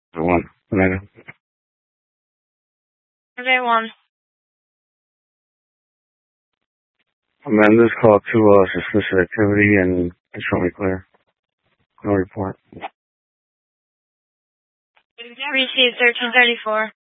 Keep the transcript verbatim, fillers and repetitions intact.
One. Amanda. Survey one. Amanda's called to uh, suspicious activity and can show me clear. No report. Received thirteen thirty-four.